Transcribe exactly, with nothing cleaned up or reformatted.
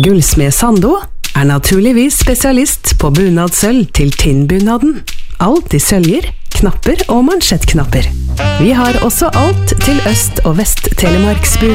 Gullsmed Sando er naturligvis spesialist på bunadsølv til tinnbunaden. Alt i søljer, knapper og mansjettknapper. Vi har også alt til Øst- og Vest-Telemarksbunad.